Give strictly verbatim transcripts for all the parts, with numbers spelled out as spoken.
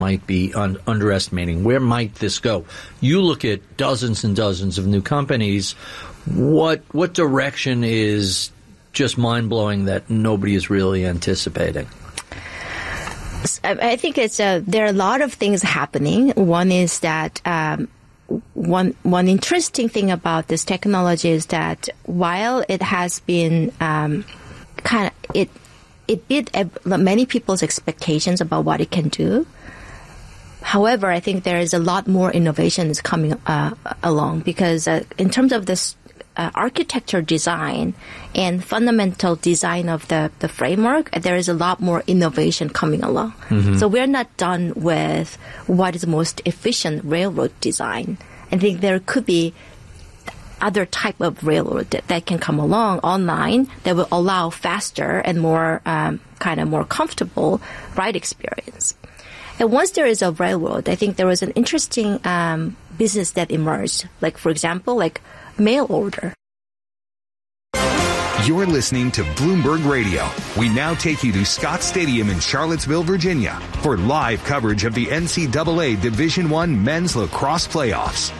might be un- underestimating? Where might this go? You look at dozens and dozens of new companies. What what direction is just mind-blowing that nobody is really anticipating? I think it's uh, there are a lot of things happening. One is that um, one one interesting thing about this technology is that while it has been um, kind of it it beat many people's expectations about what it can do. However, I think there is a lot more innovations coming uh, along because uh, in terms of this uh, architecture design and fundamental design of the, the framework, there is a lot more innovation coming along. Mm-hmm. So we're not done with what is the most efficient railroad design. I think there could be other type of railroad that, that can come along online that will allow faster and more um, kind of more comfortable ride experience. And once there is a railroad, I think there was an interesting um, business that emerged. Like, for example, like mail order. You're listening to Bloomberg Radio. We now take you to Scott Stadium in Charlottesville, Virginia, for live coverage of the N C double A Division One Men's Lacrosse Playoffs.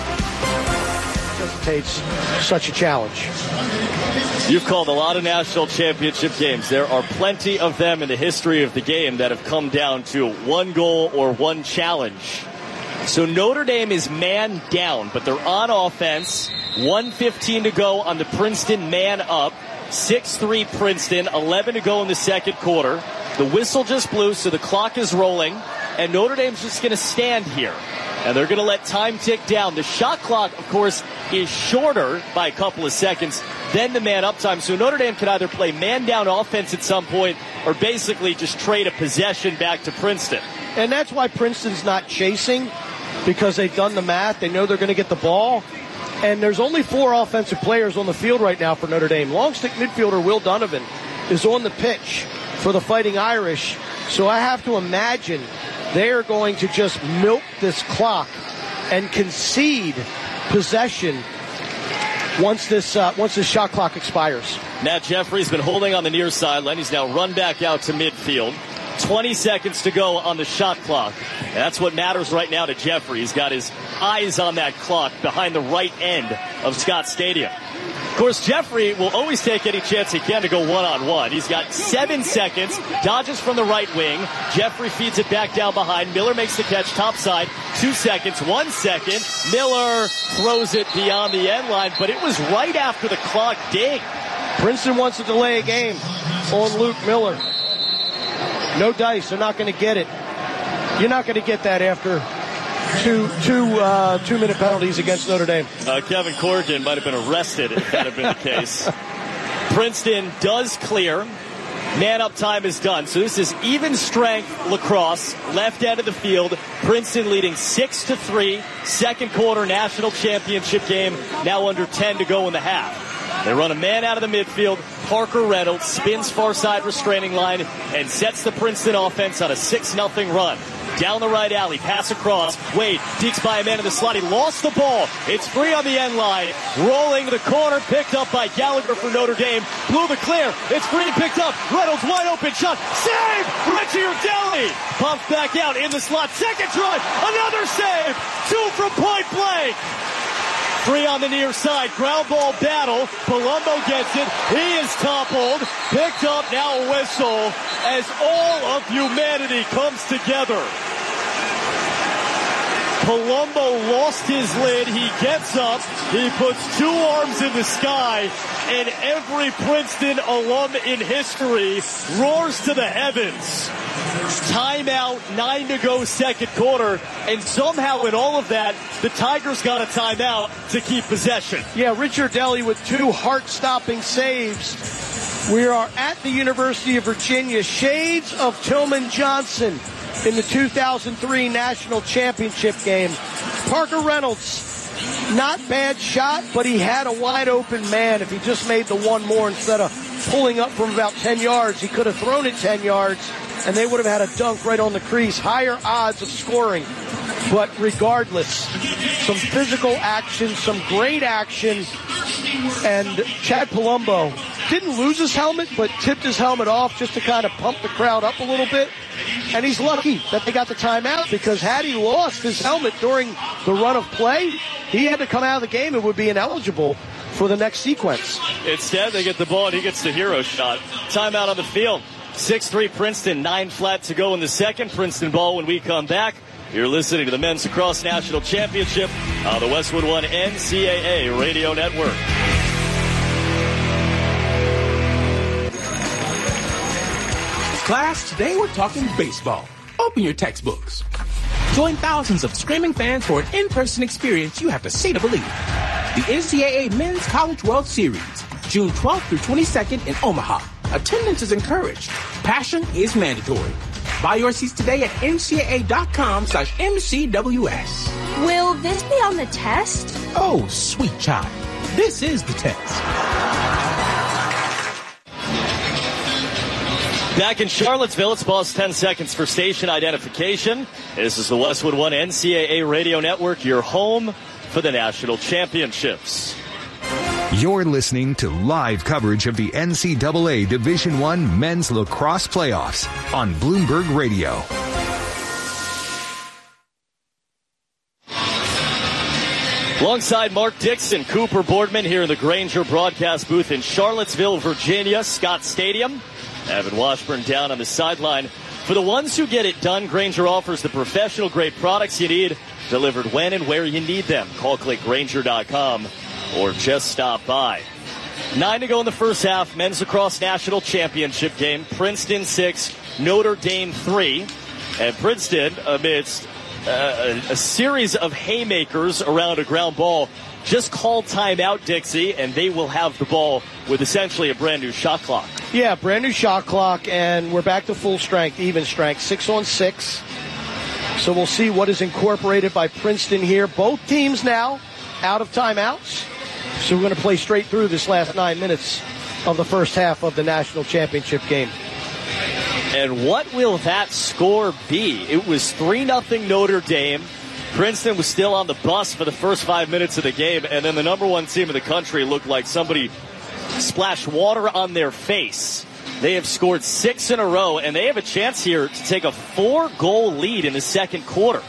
It's such a challenge. You've called a lot of national championship games. There are plenty of them in the history of the game that have come down to one goal or one challenge. So Notre Dame is man down, but they're on offense. one fifteen to go on the Princeton man up. six three Princeton, eleven to go in the second quarter. The whistle just blew, so the clock is rolling, and Notre Dame's just going to stand here. And they're going to let time tick down. The shot clock, of course, is shorter by a couple of seconds than the man-up time. So Notre Dame can either play man-down offense at some point or basically just trade a possession back to Princeton. And that's why Princeton's not chasing, because they've done the math. They know they're going to get the ball. And there's only four offensive players on the field right now for Notre Dame. Long stick midfielder Will Donovan is on the pitch for the Fighting Irish. So I have to imagine they are going to just milk this clock and concede possession once this uh, once this shot clock expires. Matt Jeffrey's been holding on the near sideline. He's now run back out to midfield. twenty seconds to go on the shot clock. And that's what matters right now to Jeffrey. He's got his eyes on that clock behind the right end of Scott Stadium. Of course, Jeffrey will always take any chance he can to go one-on-one. He's got seven seconds, dodges from the right wing. Jeffrey feeds it back down behind. Miller makes the catch topside. Two seconds, one second. Miller throws it beyond the end line, but it was right after the clock dinged. Princeton wants to delay a game on Luke Miller. No dice. They're not going to get it. You're not going to get that after two two uh, two-minute penalties against Notre Dame. Uh, Kevin Corrigan might have been arrested if that had been the case. Princeton does clear. Man-up time is done. So this is even strength lacrosse, left end of the field. Princeton leading six to three. Second quarter national championship game. Now under ten to go in the half. They run a man out of the midfield. Parker Reynolds spins far side restraining line and sets the Princeton offense on a six nothing run. Down the right alley, pass across. Wade deeks by a man in the slot. He lost the ball. It's free on the end line. Rolling to the corner, picked up by Gallagher for Notre Dame. Blew the clear. It's free, picked up. Reynolds wide open shot. Save! Richie Urdelli pumps back out in the slot. Second try. Another save. Two from point blank. Three on the near side. Ground ball battle. Palumbo gets it. He is toppled. Picked up. Now a whistle as all of humanity comes together. Palumbo lost his lid. He gets up. He puts two arms in the sky. And every Princeton alum in history roars to the heavens. Timeout, nine to go, second quarter. And somehow in all of that, the Tigers got a timeout to keep possession. Yeah, Richard Daly with two heart-stopping saves. We are at the University of Virginia. Shades of Tillman Johnson in the two thousand three National Championship game. Parker Reynolds, not bad shot, but he had a wide-open man. If he just made the one more instead of pulling up from about ten yards, he could have thrown it ten yards, and they would have had a dunk right on the crease. Higher odds of scoring. But regardless, some physical action, some great action, and Chad Palumbo didn't lose his helmet, but tipped his helmet off just to kind of pump the crowd up a little bit. And he's lucky that they got the timeout, because had he lost his helmet during the run of play, he had to come out of the game and would be ineligible for the next sequence. Instead, they get the ball and he gets the hero shot. Timeout on the field. six three Princeton, nine flat to go in the second. Princeton ball when we come back. You're listening to the Men's Lacrosse National Championship on the Westwood One N C double A Radio Network. Class, today we're talking baseball. Open your textbooks. Join thousands of screaming fans for an in-person experience you have to see to believe. The N C double A Men's College World Series, June twelfth through twenty-second in Omaha. Attendance is encouraged. Passion is mandatory. Buy your seats today at N C double A dot com slash M C W S. Will this be on the test? Oh, sweet child. This is the test. Back in Charlottesville, it's pause ten seconds for station identification. This is the Westwood One N C double A Radio Network, your home for the national championships. You're listening to live coverage of the N C double A Division One Men's Lacrosse Playoffs on Bloomberg Radio. Alongside Mark Dixon, Cooper Boardman here in the Grainger broadcast booth in Charlottesville, Virginia, Scott Stadium. Evan Washburn down on the sideline. For the ones who get it done, Grainger offers the professional-grade products you need, delivered when and where you need them. Call click Grainger dot com or just stop by. Nine to go in the first half. Men's Lacrosse National Championship game. Princeton six, Notre Dame three. And Princeton, amidst uh, a, a series of haymakers around a ground ball, just called timeout, Dixie, and they will have the ball with essentially a brand new shot clock. Yeah, brand new shot clock, and we're back to full strength, even strength, six on six. So we'll see what is incorporated by Princeton here. Both teams now out of timeouts. So we're going to play straight through this last nine minutes of the first half of the national championship game. And what will that score be? It was three nothing Notre Dame. Princeton was still on the bus for the first five minutes of the game, and then the number one team in the country looked like somebody splashed water on their face. They have scored six in a row, and they have a chance here to take a four-goal lead in the second quarter.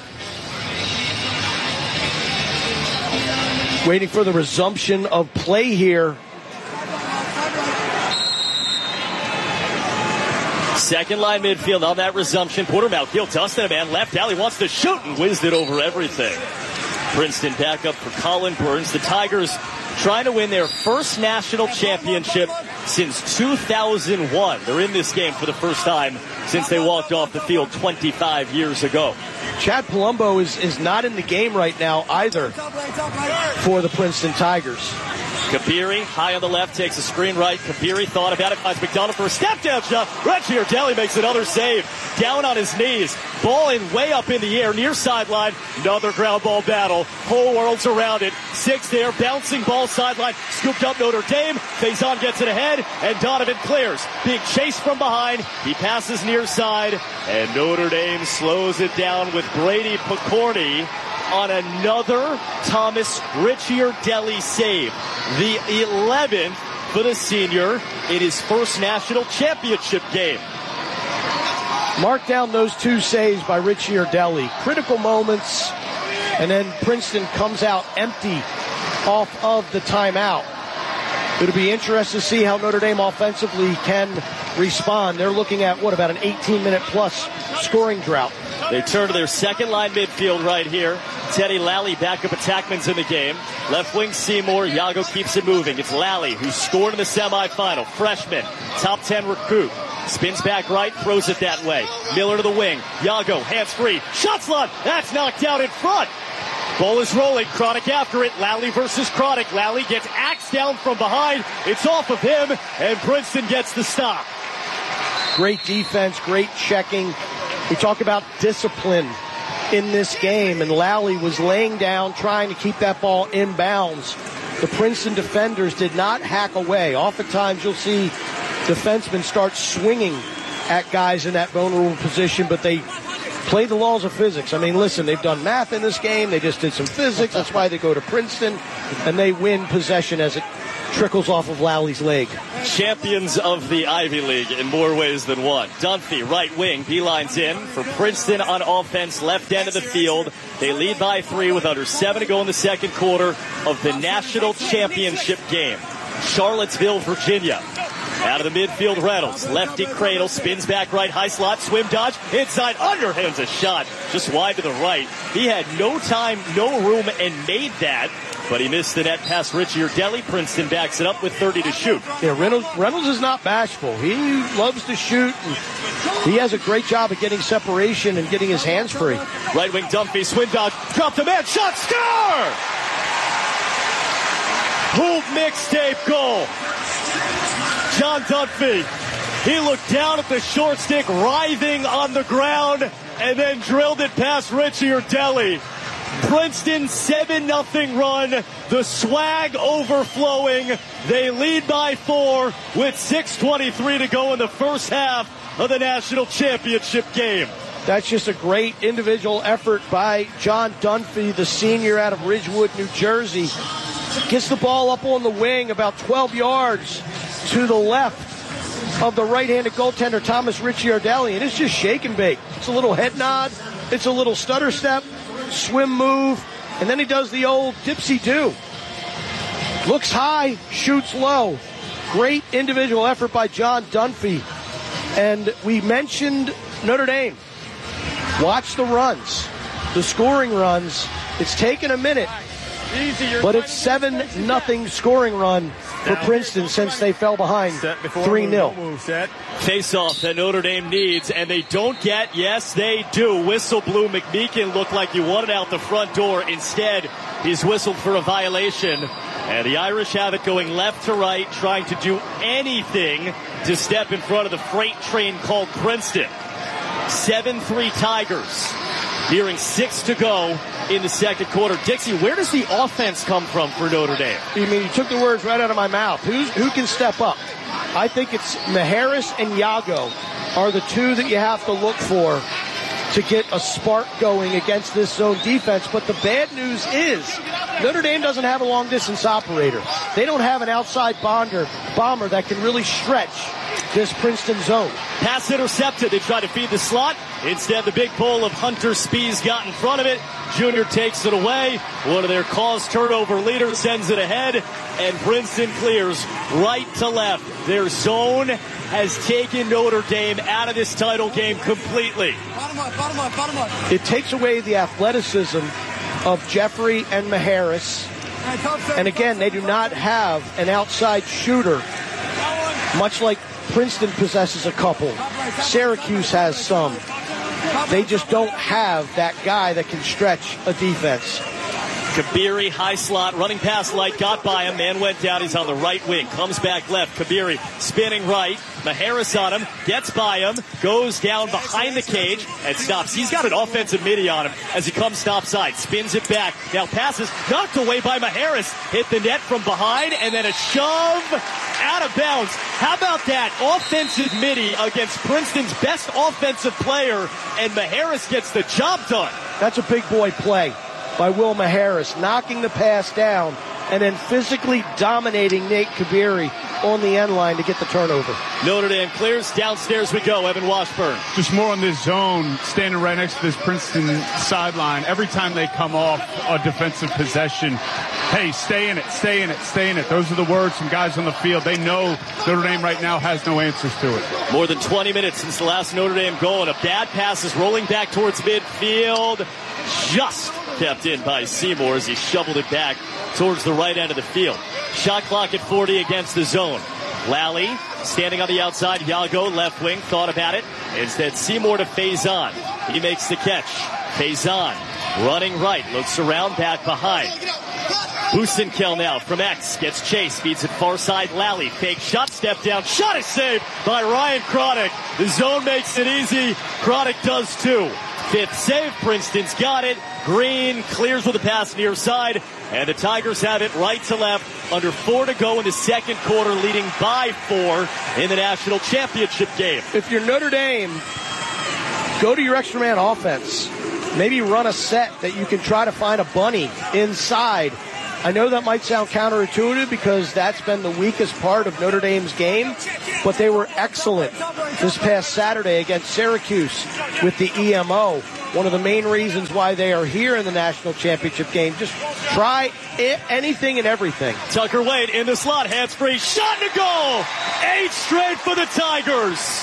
Waiting for the resumption of play here. Second line midfield on that resumption. Porter Malkiel, Dustin, a man left alley, wants to shoot and whizzed it over everything. Princeton back up for Colin Burns. The Tigers trying to win their first national championship since two thousand one. They're in this game for the first time since they walked off the field twenty-five years ago. Chad Palumbo is, is not in the game right now either for the Princeton Tigers. Kabiri, high on the left, takes a screen right. Kabiri thought about it, finds McDonald for a step-down shot. Reggie Ardelli makes another save. Down on his knees. Ball in way up in the air, near sideline. Another ground ball battle. Whole world's around it. Six there, bouncing ball sideline. Scooped up Notre Dame. Faison gets it ahead, and Donovan clears. Being chased from behind. He passes near side, and Notre Dame slows it down with Brady Picorni on another Thomas Ricciardelli save. The eleventh for the senior in his first national championship game. Mark down those two saves by Ricciardelli. Critical moments, and then Princeton comes out empty off of the timeout. It'll be interesting to see how Notre Dame offensively can respond. They're looking at, what, about an eighteen-minute plus scoring drought. They turn to their second line midfield right here. Teddy Lally, backup attackman's in the game. Left wing Seymour. Yago keeps it moving. It's Lally who scored in the semifinal. Freshman, top ten recruit. Spins back right, throws it that way. Miller to the wing. Yago, hands free. Shot slot. That's knocked out in front. Ball is rolling. Chronic after it. Lally versus Chronic. Lally gets axed down from behind. It's off of him, and Princeton gets the stop. Great defense, great checking. We talk about discipline in this game, and Lally was laying down trying to keep that ball in bounds. The Princeton defenders did not hack away. Oftentimes you'll see defensemen start swinging at guys in that vulnerable position, but they play the laws of physics. I mean, listen, they've done math in this game. They just did some physics. That's why they go to Princeton, and they win possession as it trickles off of Lowry's leg. Champions of the Ivy League in more ways than one. Dunphy, right wing, beelines in for Princeton on offense, left end of the field. They lead by three with under seven to go in the second quarter of the national championship game. Charlottesville, Virginia. Out of the midfield, Reynolds. Lefty cradle, spins back right, high slot, swim dodge, inside, underhands a shot, just wide to the right. He had no time, no room, and made that. But he missed the net past Richie Urdelli. Princeton backs it up with thirty to shoot. Yeah, Reynolds, Reynolds is not bashful. He loves to shoot. And he has a great job at getting separation and getting his hands free. Right wing Dunphy, swing dodge, drop the man, shot, score! Hoop mixtape goal. John Dunphy. He looked down at the short stick, writhing on the ground, and then drilled it past Richie Urdelli. Princeton seven nothing run, the swag overflowing. They lead by four with six twenty-three to go in the first half of the national championship game. That's just a great individual effort by John Dunphy, the senior out of Ridgewood, New Jersey. Gets the ball up on the wing about twelve yards to the left of the right-handed goaltender, Thomas Richie Urdelli, and it's just shake and bake. It's a little head nod, it's a little stutter step, swim move, and then he does the old dipsy-do. Looks high, shoots low. Great individual effort by John Dunphy. And we mentioned Notre Dame. Watch the runs, the scoring runs. It's taken a minute, but it's seven nothing scoring run for Princeton since they fell behind three nil. Face-off that Notre Dame needs, and they don't get. Yes, they do. Whistle blew. McMeekin looked like he wanted out the front door. Instead, he's whistled for a violation. And the Irish have it going left to right, trying to do anything to step in front of the freight train called Princeton. seven three Tigers. Nearing six to go in the second quarter. Dixie, where does the offense come from for Notre Dame? You mean, you took the words right out of my mouth. Who's, who can step up? I think it's Maharis and Yago are the two that you have to look for to get a spark going against this zone defense. But the bad news is Notre Dame doesn't have a long-distance operator. They don't have an outside bonder, bomber that can really stretch this Princeton zone. Pass intercepted. They try to feed the slot. Instead, the big pull of Hunter Spees got in front of it. Junior takes it away. One of their cause turnover leaders sends it ahead, and Princeton clears right to left. Their zone has taken Notre Dame out of this title game completely. Bottom up, bottom up, bottom up. It takes away the athleticism of Jeffrey and Maharis. And again, they do not have an outside shooter, much like Princeton possesses a couple. Syracuse has some. They just don't have that guy that can stretch a defense. Kabiri, high slot, running past Light, got by him. Man went down. He's on the right wing. Comes back left. Kabiri spinning right. Maharis on him. Gets by him. Goes down behind the cage and stops. He's got an offensive midi on him as he comes topside. Spins it back. Now passes. Knocked away by Maharis. Hit the net from behind and then a shove out of bounds. How about that? Offensive midi against Princeton's best offensive player, and Maharis gets the job done. That's a big boy play by Will Maharis, knocking the pass down and then physically dominating Nate Kabiri on the end line to get the turnover. Notre Dame clears. Downstairs we go. Evan Washburn. Just more on this zone, standing right next to this Princeton sideline. Every time they come off a defensive possession, hey, stay in it, stay in it, stay in it. Those are the words from guys on the field. They know Notre Dame right now has no answers to it. More than twenty minutes since the last Notre Dame goal, and a bad pass is rolling back towards midfield. Just kept in by Seymour as he shoveled it back towards the right end of the field. Shot clock at forty against the zone. Lally standing on the outside. Yago left wing, thought about it. Instead, Seymour to Faison. He makes the catch. Faison running right, looks around, back behind. Busenkel now from X, gets chased, feeds it far side. Lally, fake shot, step down, shot is saved by Ryan Chronic. The zone makes it easy. Chronic does too. Fifth save, Princeton's got it. Green clears with a pass near side, and the Tigers have it right to left. Under four to go in the second quarter, leading by four in the national championship game. If you're Notre Dame, go to your extra man offense. Maybe run a set that you can try to find a bunny inside. I know that might sound counterintuitive because that's been the weakest part of Notre Dame's game, but they were excellent this past Saturday against Syracuse with the E M O. One of the main reasons why they are here in the national championship game. Just try it, anything and everything. Tucker Wade in the slot, hands free, shot to goal! Eight straight for the Tigers.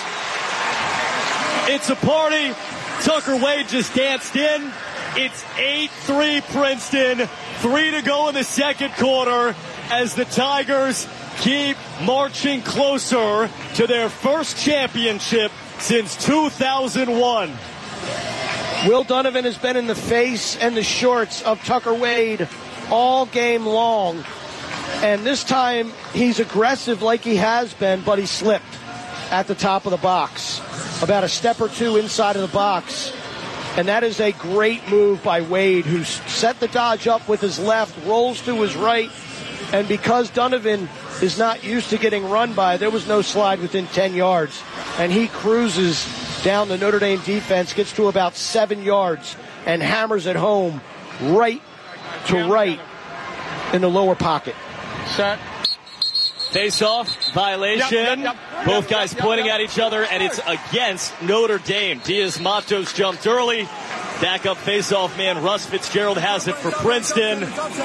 It's a party. Tucker Wade just danced in. It's eight three Princeton. Three to go in the second quarter as the Tigers keep marching closer to their first championship since two thousand one. Will Donovan has been in the face and the shorts of Tucker Wade all game long. And this time he's aggressive like he has been, but he slipped at the top of the box. About a step or two inside of the box. And that is a great move by Wade, who set the dodge up with his left, rolls to his right, and because Donovan is not used to getting run by, there was no slide within ten yards. And he cruises down the Notre Dame defense, gets to about seven yards, and hammers it home right to right in the lower pocket. Set. Face-off, violation. Yep, yep, yep. Both guys pointing at each other, and it's against Notre Dame. Diaz Matos jumped early. Backup face-off man Russ Fitzgerald has it for Princeton.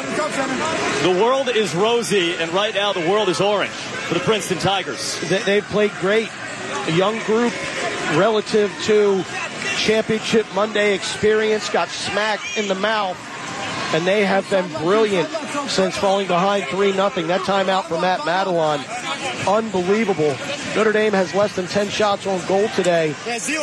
The world is rosy, and right now the world is orange for the Princeton Tigers. They've played great. A young group relative to Championship Monday experience got smacked in the mouth. And they have been brilliant since falling behind three nothing. That timeout for Matt Madelon, unbelievable. Notre Dame has less than ten shots on goal today.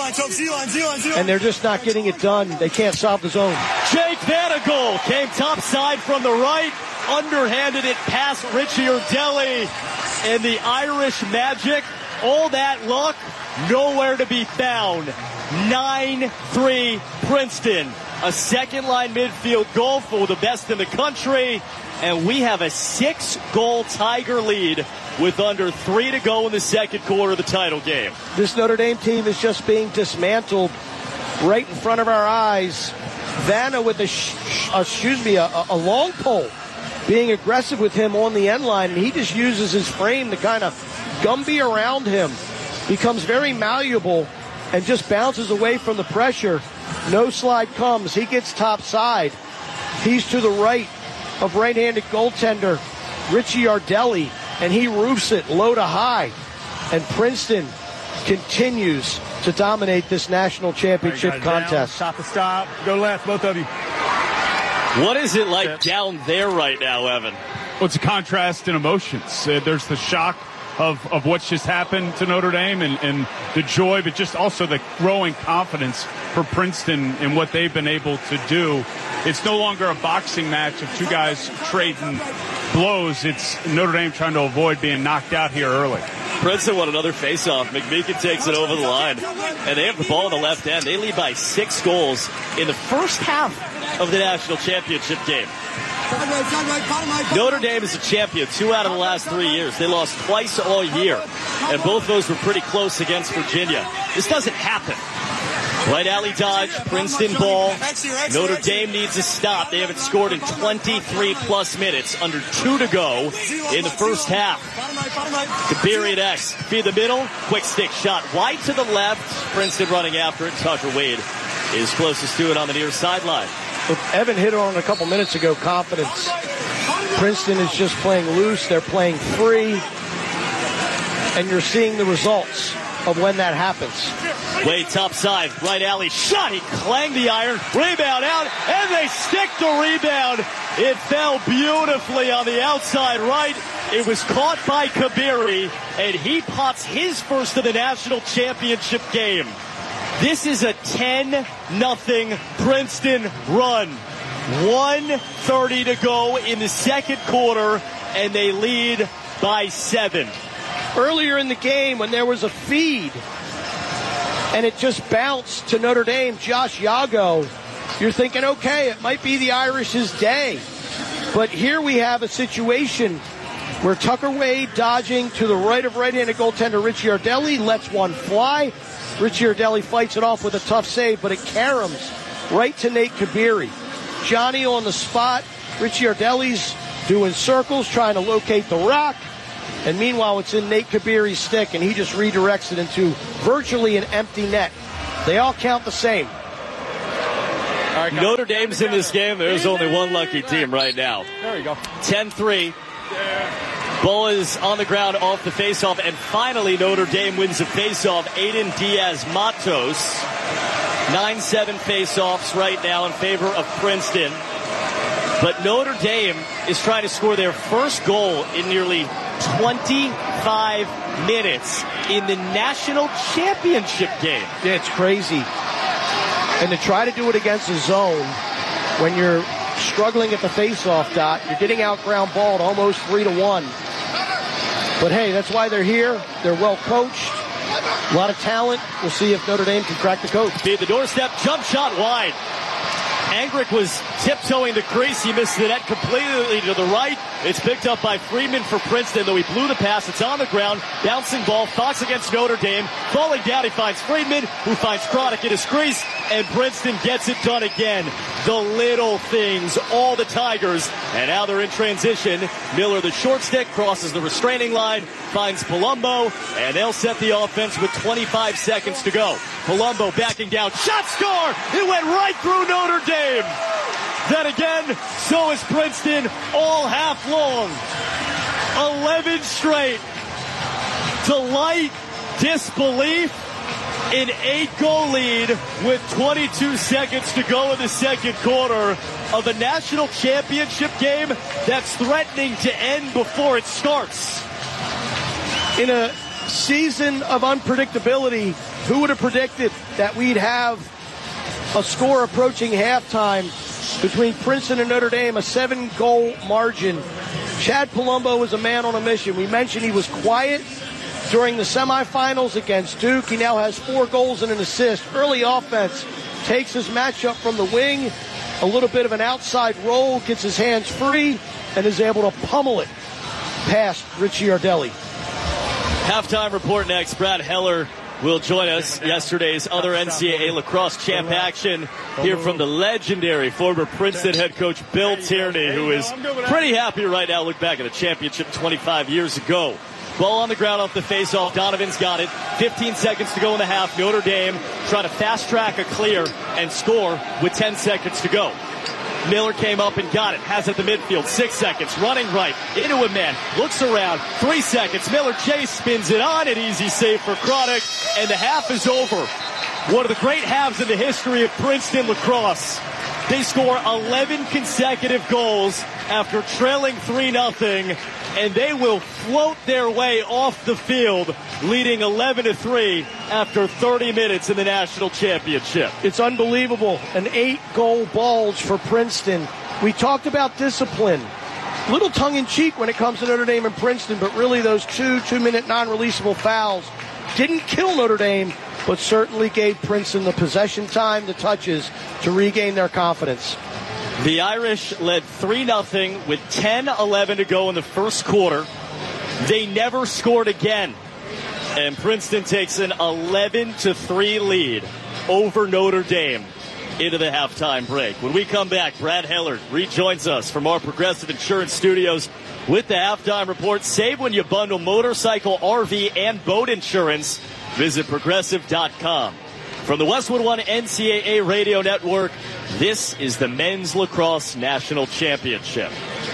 And they're just not getting it done. They can't solve the zone. Jake Vanagold came topside from the right, underhanded it past Richie Urdelli. And the Irish Magic, all that luck, nowhere to be found. nine three Princeton. A second-line midfield goal for the best in the country. And we have a six-goal Tiger lead with under three to go in the second quarter of the title game. This Notre Dame team is just being dismantled right in front of our eyes. Vanna with a, sh- uh, excuse me, a, a long pole, being aggressive with him on the end line. And he just uses his frame to kind of Gumby around him. Becomes very malleable and just bounces away from the pressure. No slide comes. He gets top side. He's to the right of right-handed goaltender Richie Urdelli, and he roofs it low to high. And Princeton continues to dominate this national championship right, contest. Down, stop the stop. Go left, both of you. What is it like Steps. down there right now, Evan? Well, it's a contrast in emotions. Uh, there's the shock of, of what's just happened to Notre Dame and, and the joy, but just also the growing confidence for Princeton in what they've been able to do. It's no longer a boxing match of two guys trading blows. It's Notre Dame trying to avoid being knocked out here early. Princeton won another faceoff. McMeekin takes it over the line, and they have the ball in the left end. They lead by six goals in the first half of the national championship game. Notre Dame is a champion two out of the last three years. They lost twice all year, and both those were pretty close against Virginia. This doesn't happen. Right alley dodge, Princeton ball. Notre Dame needs a stop. They haven't scored in twenty-three plus minutes, under two to go in the first half. Kabiri at X, feed the middle, quick stick shot wide to the left. Princeton running after it. Tucker Wade is closest to it on the near sideline. Evan hit on a couple minutes ago, confidence. Princeton is just playing loose. They're playing free. And you're seeing the results of when that happens. Wade topside, right alley shot. He clanged the iron. Rebound out, and they stick the rebound. It fell beautifully on the outside right. It was caught by Kabiri, and he pots his first of the national championship game. This is a ten nothing Princeton run. one thirty to go in the second quarter, and they lead by seven. Earlier in the game, when there was a feed, and it just bounced to Notre Dame, Josh Yago, you're thinking, okay, it might be the Irish's day. But here we have a situation where Tucker Wade dodging to the right of right-handed goaltender Richie Urdelli lets one fly. Ricciardelli fights it off with a tough save, but it caroms right to Nate Kabiri. Johnny on the spot. Ricciardelli's doing circles, trying to locate the rock. And meanwhile, it's in Nate Kabiri's stick, and he just redirects it into virtually an empty net. They all count the same. All right, Notre Dame's in this game. There's only one lucky team right now. There you go. ten three. Ball is on the ground off the faceoff, and finally Notre Dame wins a faceoff. Aiden Diaz-Matos. nine seven faceoffs right now in favor of Princeton. But Notre Dame is trying to score their first goal in nearly twenty-five minutes in the national championship game. Yeah, it's crazy. And to try to do it against a zone when you're struggling at the faceoff dot, you're getting out ground balled almost three to one. But hey, that's why they're here. They're well coached. A lot of talent. We'll see if Notre Dame can crack the code. Beat the doorstep, jump shot wide. Angrick was tiptoeing the crease. He missed the net completely to the right. It's picked up by Freeman for Princeton, though he blew the pass. It's on the ground. Bouncing ball. Fox against Notre Dame. Falling down, he finds Freeman, who finds Chronic in his crease, and Princeton gets it done again. The little things, all the Tigers. And now they're in transition. Miller, the short stick, crosses the restraining line, finds Palumbo, and they'll set the offense with twenty-five seconds to go. Palumbo backing down. Shot score! It went right through Notre Dame. Then again, so is Princeton all half long. eleven straight. Delight, disbelief, an eight-goal lead with twenty-two seconds to go in the second quarter of a national championship game that's threatening to end before it starts. In a season of unpredictability, who would have predicted that we'd have a score approaching halftime between Princeton and Notre Dame, a seven-goal margin? Chad Palumbo was a man on a mission. We mentioned he was quiet during the semifinals against Duke. He now has four goals and an assist. Early offense, takes his matchup from the wing, a little bit of an outside roll, gets his hands free, and is able to pummel it past Ricciardelli. Halftime report next. Brad Heller will join us. Yesterday's other N C double A lacrosse champ action here from the legendary former Princeton head coach Bill Tierney, who is pretty happy right now. Look back at a championship twenty-five years ago. Ball on the ground off the faceoff. Donovan's got it. fifteen seconds to go in the half. Notre Dame trying to fast track a clear and score with ten seconds to go. Miller came up and got it. Has it the midfield. Six seconds. Running right. Into a man. Looks around. Three seconds. Miller Chase spins it on. An easy save for Chronic. And the half is over. One of the great halves in the history of Princeton lacrosse. They score eleven consecutive goals after trailing three nothing. And they will float their way off the field, leading eleven to three after thirty minutes in the national championship. It's unbelievable. An eight-goal bulge for Princeton. We talked about discipline. Little tongue-in-cheek when it comes to Notre Dame and Princeton, but really those two two-minute non-releasable fouls didn't kill Notre Dame, but certainly gave Princeton the possession time, the touches, to regain their confidence. The Irish led three nothing with ten eleven to go in the first quarter. They never scored again. And Princeton takes an eleven to three lead over Notre Dame into the halftime break. When we come back, Brad Heller rejoins us from our Progressive Insurance Studios with the halftime report. Save when you bundle motorcycle, R V, and boat insurance. Visit progressive dot com. From the Westwood One N C double A Radio Network, this is the Men's Lacrosse National Championship.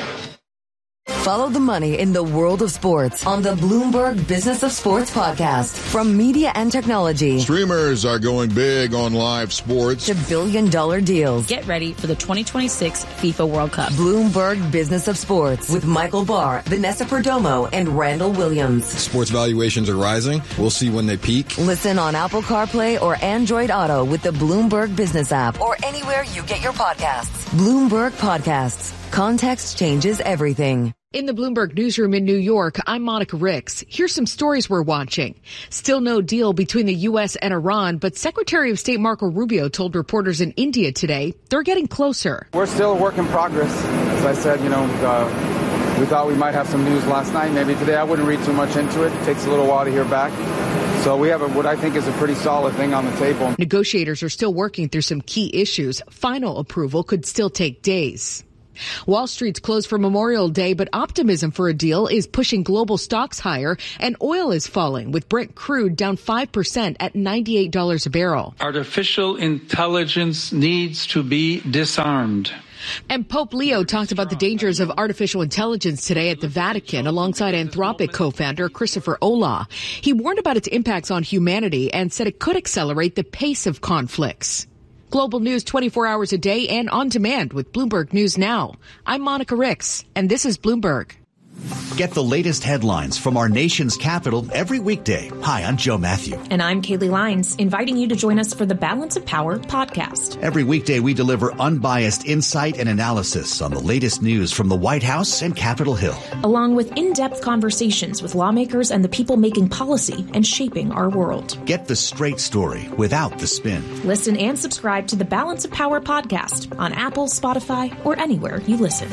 Follow the money in the world of sports on the Bloomberg Business of Sports podcast. From media and technology, streamers are going big on live sports, to billion dollar deals. Get ready for the twenty twenty-six FIFA World Cup. Bloomberg Business of Sports with Michael Barr, Vanessa Perdomo, and Randall Williams. Sports valuations are rising. We'll see when they peak. Listen on Apple CarPlay or Android Auto with the Bloomberg Business app or anywhere you get your podcasts. Bloomberg Podcasts. Context changes everything. In the Bloomberg newsroom in New York, I'm Monica Ricks. Here's some stories we're watching. Still no deal between the U S and Iran, but Secretary of State Marco Rubio told reporters in India today they're getting closer. We're still a work in progress. As I said, you know, uh, we thought we might have some news last night. Maybe today. I wouldn't read too much into it. It takes a little while to hear back. So we have a, what I think is a pretty solid thing on the table. Negotiators are still working through some key issues. Final approval could still take days. Wall Street's closed for Memorial Day, but optimism for a deal is pushing global stocks higher, and oil is falling, with Brent crude down five percent at ninety-eight dollars a barrel. Artificial intelligence needs to be disarmed. And Pope Leo talked about the dangers of artificial intelligence today at the Vatican alongside Anthropic co-founder Christopher Olah. He warned about its impacts on humanity and said it could accelerate the pace of conflicts. Global news twenty-four hours a day and on demand with Bloomberg News Now. I'm Monica Ricks, and this is Bloomberg. Get the latest headlines from our nation's capital every weekday. Hi, I'm Joe Matthew. And I'm Kaylee Lyons, inviting you to join us for the Balance of Power podcast. Every weekday, we deliver unbiased insight and analysis on the latest news from the White House and Capitol Hill, along with in-depth conversations with lawmakers and the people making policy and shaping our world. Get the straight story without the spin. Listen and subscribe to the Balance of Power podcast on Apple, Spotify, or anywhere you listen.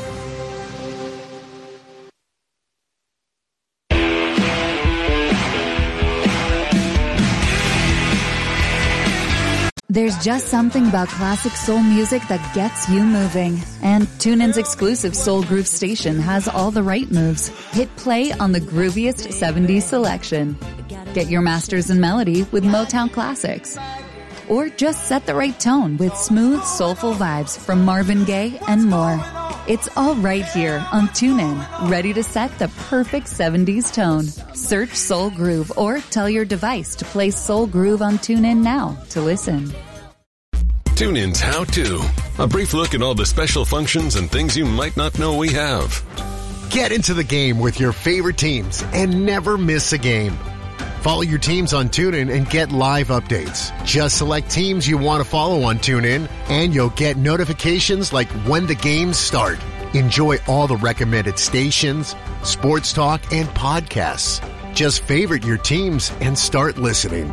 There's just something about classic soul music that gets you moving. And TuneIn's exclusive Soul Groove station has all the right moves. Hit play on the grooviest seventies selection. Get your masters in melody with Motown classics. Or just set the right tone with smooth, soulful vibes from Marvin Gaye and more. It's all right here on TuneIn, ready to set the perfect seventies tone. Search Soul Groove or tell your device to play Soul Groove on TuneIn now to listen. TuneIn's How To. A brief look at all the special functions and things you might not know we have. Get into the game with your favorite teams and never miss a game. Follow your teams on TuneIn and get live updates. Just select teams you want to follow on TuneIn, and you'll get notifications like when the games start. Enjoy all the recommended stations, sports talk, and podcasts. Just favorite your teams and start listening.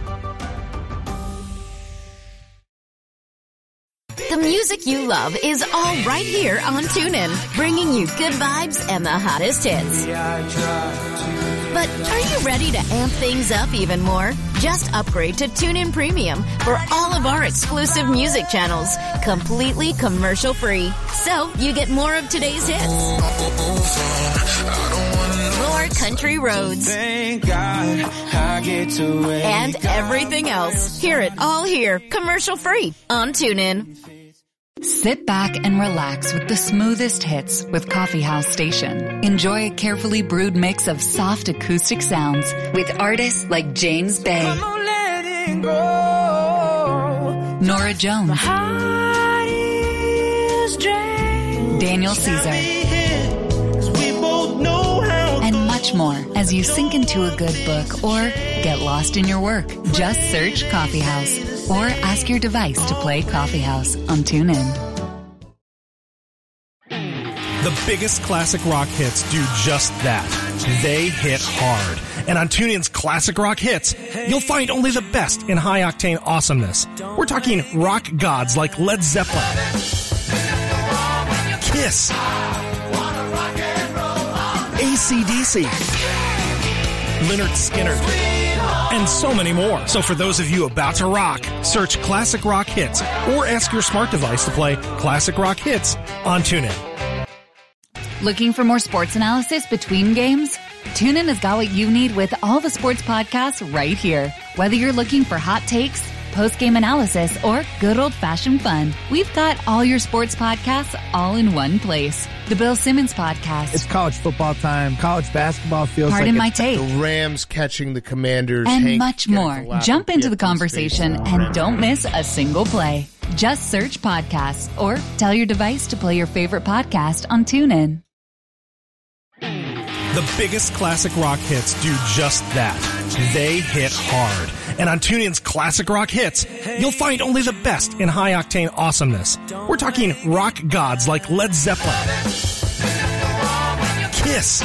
The music you love is all right here on TuneIn, bringing you good vibes and the hottest hits. But are you ready to amp things up even more? Just upgrade to TuneIn Premium for all of our exclusive music channels, completely commercial-free. So you get more of today's hits, more country roads, and everything else. Hear it all here, commercial-free on TuneIn. Sit back and relax with the smoothest hits with Coffee House Station. Enjoy a carefully brewed mix of soft acoustic sounds with artists like James Bay, Nora Jones, Daniel Caesar, and much more as you sink into a good book or get lost in your work. Just search Coffee House or ask your device to play Coffee House on TuneIn. The biggest classic rock hits do just that. They hit hard. And on TuneIn's Classic Rock Hits, you'll find only the best in high-octane awesomeness. We're talking rock gods like Led Zeppelin, Kiss, A C D C, Lynyrd Skynyrd, and so many more. So for those of you about to rock, search Classic Rock Hits or ask your smart device to play Classic Rock Hits on TuneIn. Looking for more sports analysis between games? TuneIn has got what you need with all the sports podcasts right here. Whether you're looking for hot takes, post-game analysis, or good old-fashioned fun, we've got all your sports podcasts all in one place. The Bill Simmons Podcast. It's college football time. College basketball feels Pardon like my it's take. The Rams catching the Commanders. And Hank much more. Jump into the conversation and don't miss a single play. Just search podcasts or tell your device to play your favorite podcast on TuneIn. The biggest classic rock hits do just that. They hit hard. And on TuneIn's Classic Rock Hits, you'll find only the best in high-octane awesomeness. We're talking rock gods like Led Zeppelin, Kiss,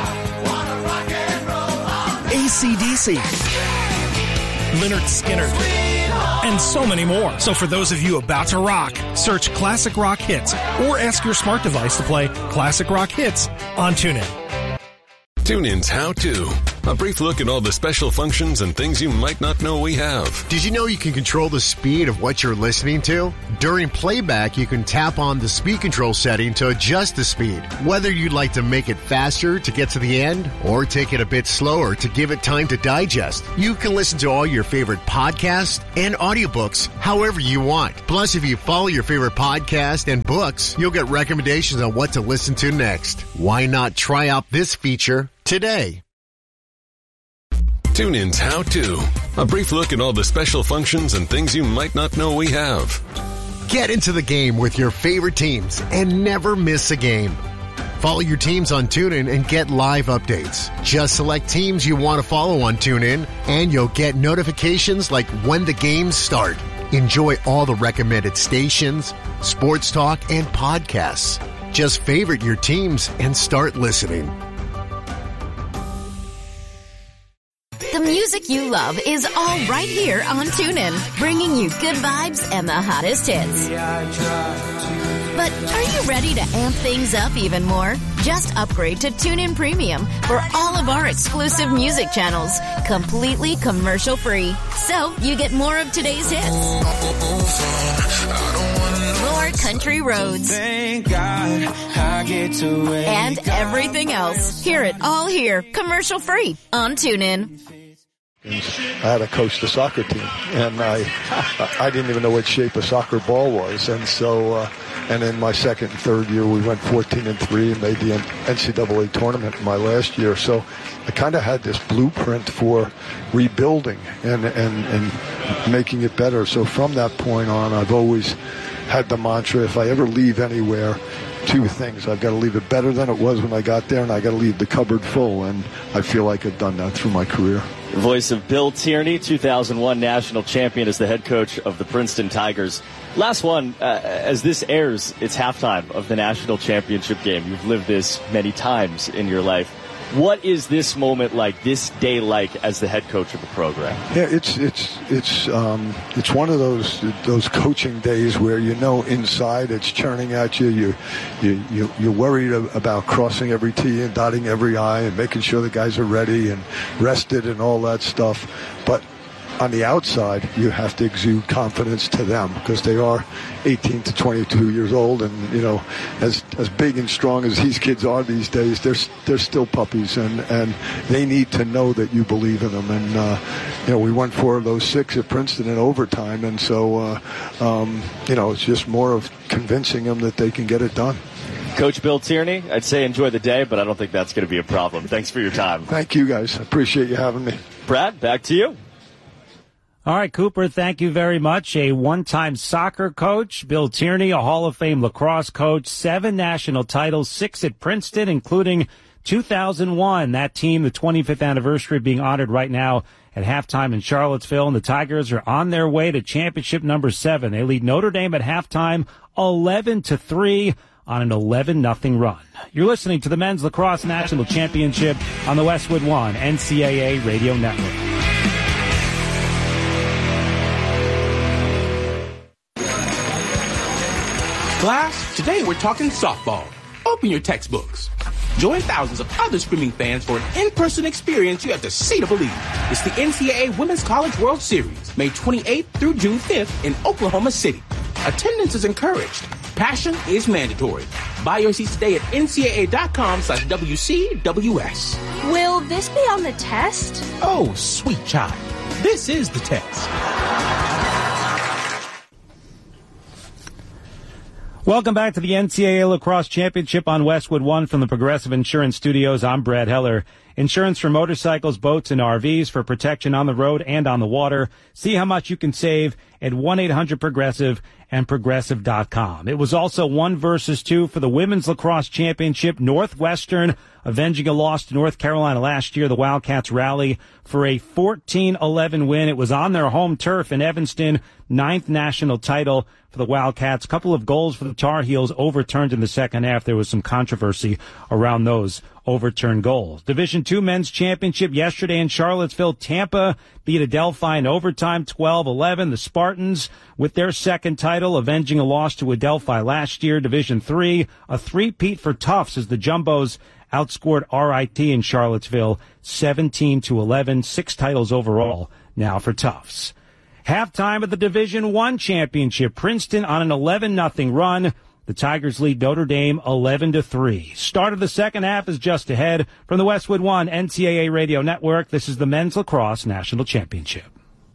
A C D C, Lynyrd Skynyrd, and so many more. So for those of you about to rock, search Classic Rock Hits or ask your smart device to play Classic Rock Hits on TuneIn. TuneIn's How To. A brief look at all the special functions and things you might not know we have. Did you know you can control the speed of what you're listening to? During playback, you can tap on the speed control setting to adjust the speed. Whether you'd like to make it faster to get to the end or take it a bit slower to give it time to digest, you can listen to all your favorite podcasts and audiobooks however you want. Plus, if you follow your favorite podcast and books, you'll get recommendations on what to listen to next. Why not try out this feature today? TuneIn's How To. A brief look at all the special functions and things you might not know we have. Get into the game with your favorite teams and never miss a game. Follow your teams on TuneIn and get live updates. Just select teams you want to follow on TuneIn, and you'll get notifications like when the games start. Enjoy all the recommended stations, sports talk, and podcasts. Just favorite your teams and start listening. The music you love is all right here on TuneIn, bringing you good vibes and the hottest hits. But are you ready to amp things up even more? Just upgrade to TuneIn Premium for all of our exclusive music channels, completely commercial-free. So you get more of today's hits, more country roads, and everything else. Hear it all here, commercial-free on TuneIn. I had to coach the soccer team, and I I didn't even know what shape a soccer ball was, and so uh, and in my second and third year we went fourteen and three and made the N C double A tournament in my last year. So I kind of had this blueprint for rebuilding and and and making it better. So from that point on, I've always had the mantra: if I ever leave anywhere, two things. I've got to leave it better than it was when I got there, and I got to leave the cupboard full. And I feel like I've done that through my career. Voice of Bill Tierney, two thousand one national champion as the head coach of the Princeton Tigers. Last one, uh, as this airs, it's halftime of the national championship game. You've lived this many times in your life. What is this moment like, this day like, as the head coach of the program? Yeah, it's it's it's um, it's one of those those coaching days where you know inside it's churning at you. You you, you you're worried about crossing every T and dotting every I and making sure the guys are ready and rested and all that stuff. But on the outside, you have to exude confidence to them because they are eighteen to twenty-two years old, and you know, as as big and strong as these kids are these days, they're they're still puppies, and, and they need to know that you believe in them. And uh, you know, we won four of those six at Princeton in overtime, and so uh, um, you know, it's just more of convincing them that they can get it done. Coach Bill Tierney, I'd say enjoy the day, but I don't think that's going to be a problem. Thanks for your time. Thank you, guys. I appreciate you having me. Brad, back to you. All right, Cooper, thank you very much. A one-time soccer coach, Bill Tierney, a Hall of Fame lacrosse coach, seven national titles, six at Princeton, including two thousand one. That team, the twenty-fifth anniversary, being honored right now at halftime in Charlottesville. And the Tigers are on their way to championship number seven. They lead Notre Dame at halftime eleven to three on an eleven nothing run. You're listening to the Men's Lacrosse National Championship on the Westwood One N C double A Radio Network. Class, today we're talking softball. Open your textbooks. Join thousands of other screaming fans for an in-person experience you have to see to believe. It's the N C double A Women's College World Series, May twenty-eighth through June fifth in Oklahoma City. Attendance is encouraged. Passion is mandatory. Buy your seats today at ncaa.com slash WCWS. Will this be on the test? Oh, sweet child. This is the test. Welcome back to the N C double A Lacrosse Championship on Westwood One from the Progressive Insurance Studios. I'm Brad Heller. Insurance for motorcycles, boats, and R Vs for protection on the road and on the water. See how much you can save at one eight hundred progressive and progressive dot com. It was also one versus two for the Women's Lacrosse Championship. Northwestern avenging a loss to North Carolina last year. The Wildcats rally for a fourteen eleven win. It was on their home turf in Evanston. Ninth national title for the Wildcats. Couple of goals for the Tar Heels overturned in the second half. There was some controversy around those overturned goals. Division two Men's Championship yesterday in Charlottesville. Tampa beat Adelphi in overtime twelve eleven. The Spartans with their second title, avenging a loss to Adelphi last year. Division three, a three-peat for Tufts as the Jumbos outscored R I T in Charlottesville seventeen to eleven, six titles overall now for Tufts. Halftime of the Division One championship, Princeton on an eleven nothing run. The Tigers lead Notre Dame eleven to three. Start of the second half is just ahead. From the Westwood One N C double A Radio Network, this is the Men's Lacrosse National Championship.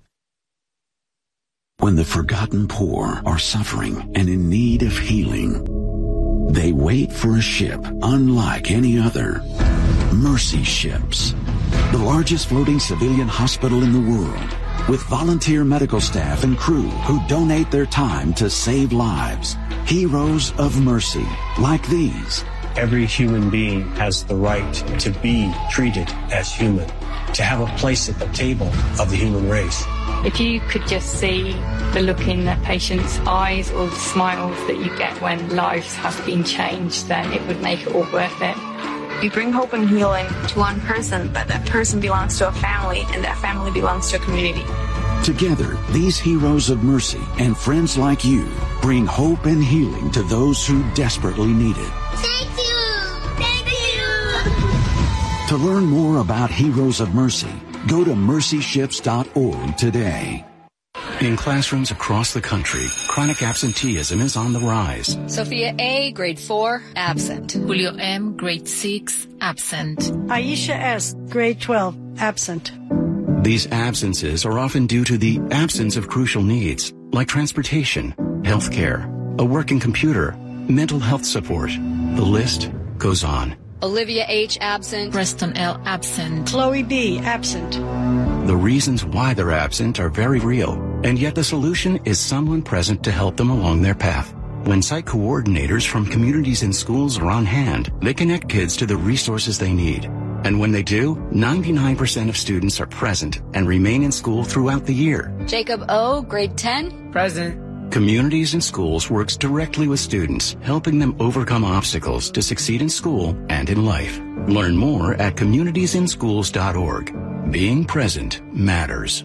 When the forgotten poor are suffering and in need of healing, they wait for a ship unlike any other. Mercy Ships, the largest floating civilian hospital in the world, with volunteer medical staff and crew who donate their time to save lives. Heroes of mercy, like these. Every human being has the right to be treated as human, to have a place at the table of the human race. If you could just see the look in the patient's eyes or the smiles that you get when lives have been changed, then it would make it all worth it. We bring hope and healing to one person, but that person belongs to a family, and that family belongs to a community. Together, these heroes of mercy and friends like you bring hope and healing to those who desperately need it. Thank you! Thank you! To learn more about Heroes of Mercy, go to mercy ships dot org today. In classrooms across the country, chronic absenteeism is on the rise. Sophia A., grade four, absent. Julio M., grade six, absent. Aisha S., grade twelve, absent. These absences are often due to the absence of crucial needs, like transportation, health care, a working computer, mental health support. The list goes on. Olivia H., absent. Preston L., absent. Chloe B., absent. The reasons why they're absent are very real, and yet the solution is someone present to help them along their path. When site coordinators from communities and schools are on hand, they connect kids to the resources they need. And when they do, ninety-nine percent of students are present and remain in school throughout the year. Jacob O., grade ten. Present. Communities and Schools works directly with students, helping them overcome obstacles to succeed in school and in life. Learn more at communities in schools dot org. Being present matters.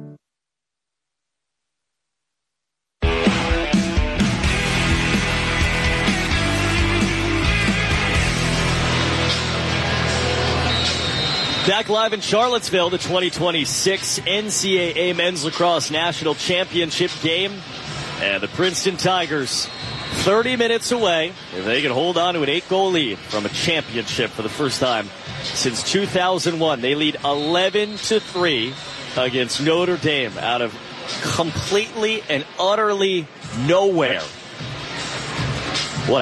Back live in Charlottesville, the twenty twenty-six N C double A Men's Lacrosse National Championship game. And the Princeton Tigers, thirty minutes away, if they can hold on to an eight-goal lead from a championship for the first time since two thousand one. They lead eleven to three against Notre Dame out of completely and utterly nowhere. What a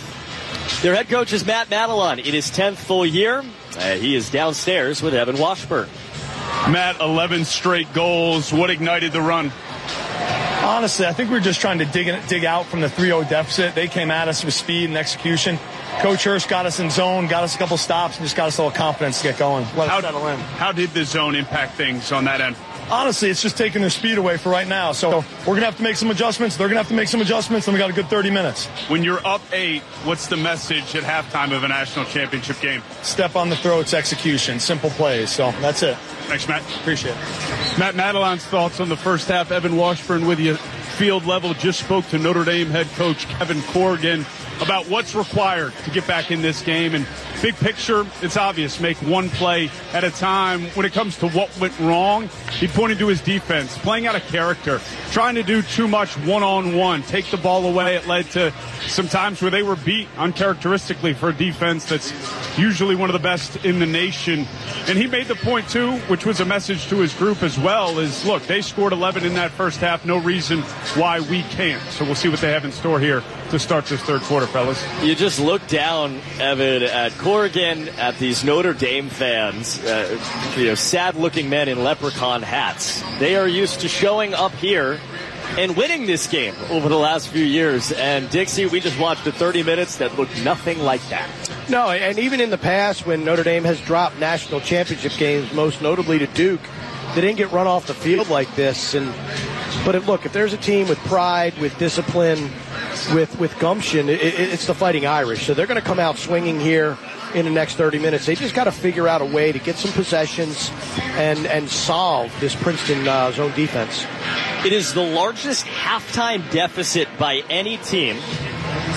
half. Their head coach is Matt Madelon in his tenth full year. Uh, he is downstairs with Evan Washburn. Matt, eleven straight goals. What ignited the run? Honestly, I think we were just trying to dig in, dig out from the three oh deficit. They came at us with speed and execution. Coach Hurst got us in zone, got us a couple stops, and just got us a little confidence to get going. Let how, us settle in. How did the zone impact things on that end? Honestly, it's just taking their speed away for right now. So we're going to have to make some adjustments. They're going to have to make some adjustments, and we got a good thirty minutes. When you're up eight, what's the message at halftime of a national championship game? Step on the throats, execution, simple plays. So that's it. Thanks, Matt. Appreciate it. Matt Madelon's thoughts on the first half. Evan Washburn with you. Field level, just spoke to Notre Dame head coach Kevin Corrigan about what's required to get back in this game. And big picture, it's obvious, make one play at a time. When it comes to what went wrong, he pointed to his defense, playing out of character, trying to do too much one-on-one, take the ball away. It led to some times where they were beat uncharacteristically for a defense that's usually one of the best in the nation. And he made the point, too, which was a message to his group as well, is, look, they scored eleven in that first half. No reason why we can't. So we'll see what they have in store here to start this third quarter, fellas. You just look down, Evan, at Corrigan, at these Notre Dame fans, uh, you know, sad-looking men in leprechaun hats. They are used to showing up here and winning this game over the last few years. And Dixie, we just watched the thirty minutes that looked nothing like that. No, and even in the past when Notre Dame has dropped national championship games, most notably to Duke, they didn't get run off the field like this. And but it, look, if there's a team with pride, with discipline, with with gumption, it, it, it's the Fighting Irish. So they're going to come out swinging here in the next thirty minutes. They just got to figure out a way to get some possessions and and solve this Princeton uh, zone defense. It is the largest halftime deficit by any team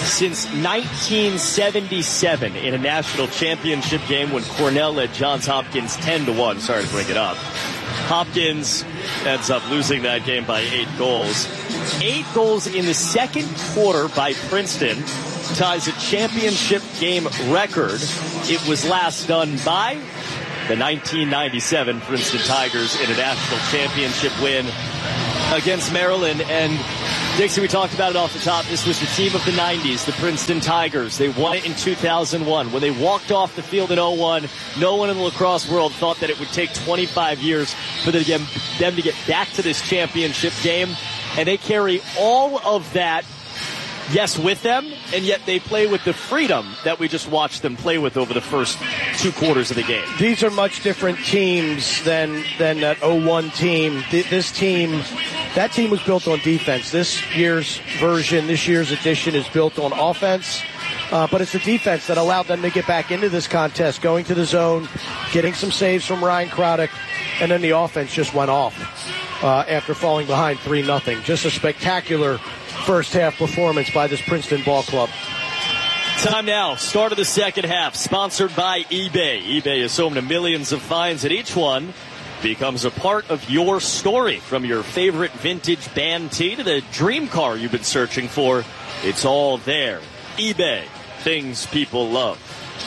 since nineteen seventy-seven in a national championship game when Cornell led Johns Hopkins ten to one. Sorry to bring it up. Hopkins ends up losing that game by eight goals. Eight goals in the second quarter by Princeton ties a championship game record. It was last done by the nineteen ninety-seven Princeton Tigers in a national championship win against Maryland. And Dixie, we talked about it off the top. This was the team of the nineties, the Princeton Tigers. They won it in two thousand one. When they walked off the field in oh one, no one in the lacrosse world thought that it would take twenty-five years for them to get back to this championship game. And they carry all of that, yes, with them, and yet they play with the freedom that we just watched them play with over the first two quarters of the game. These are much different teams than than that oh one team. This team, that team was built on defense. This year's version, this year's edition is built on offense. Uh, but it's the defense that allowed them to get back into this contest, going to the zone, getting some saves from Ryan Craddock, and then the offense just went off uh, after falling behind three nothing. Just a spectacular first half performance by this Princeton ball club. Time now, start of the second half, sponsored by eBay. eBay is home to millions of finds, and each one becomes a part of your story. From your favorite vintage band tee to the dream car you've been searching for, it's all there. eBay, things people love.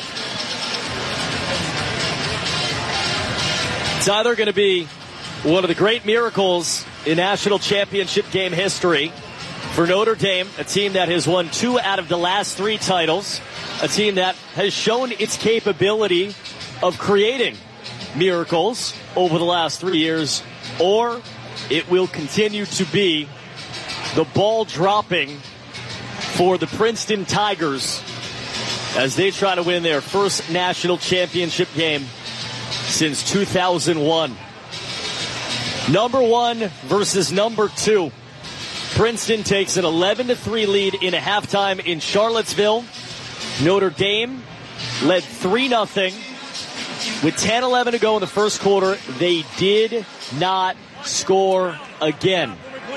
It's either going to be one of the great miracles in national championship game history for Notre Dame, a team that has won two out of the last three titles, a team that has shown its capability of creating miracles over the last three years, or it will continue to be the ball dropping for the Princeton Tigers as they try to win their first national championship game since two thousand one. Number one versus number two. Princeton takes an eleven to three lead in a halftime in Charlottesville. Notre Dame led three nothing. With ten eleven to go in the first quarter, they did not score again.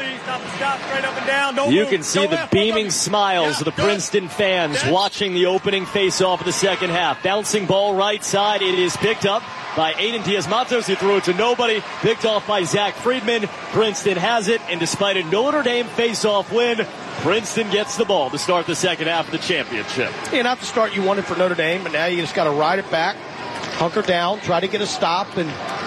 You can see the beaming smiles of the Princeton fans watching the opening face-off of the second half. Bouncing ball right side. It is picked up by Aiden Diaz-Matos, who threw it to nobody. Picked off by Zach Friedman. Princeton has it, and despite a Notre Dame face-off win, Princeton gets the ball to start the second half of the championship. Yeah, not the start you wanted for Notre Dame, but now you just got to ride it back, hunker down, try to get a stop, and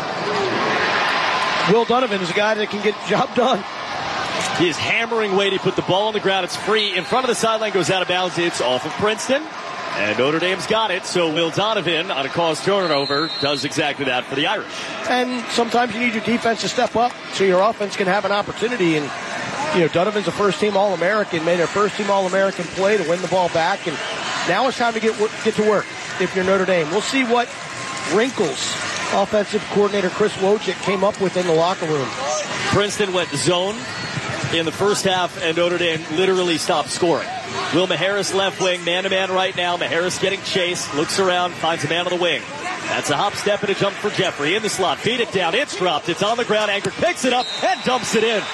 Will Donovan is a guy that can get the job done. He is hammering Wade. He put the ball on the ground. It's free. In front of the sideline, goes out of bounds. It's off of Princeton. And Notre Dame's got it. So Will Donovan, on a caused turnover, does exactly that for the Irish. And sometimes you need your defense to step up so your offense can have an opportunity. And, you know, Donovan's a first-team All-American, made a first-team All-American play to win the ball back. And now it's time to get get to work if you're Notre Dame. We'll see what wrinkles offensive coordinator Chris Wojcik came up with in the locker room. Princeton went zone in the first half, and Notre Dame literally stopped scoring. Will Maharis left wing, man-to-man right now. Maharis getting chased, looks around, finds a man on the wing. That's a hop, step, and a jump for Jeffrey. In the slot, feed it down, it's dropped, it's on the ground. Angrick picks it up and dumps it in.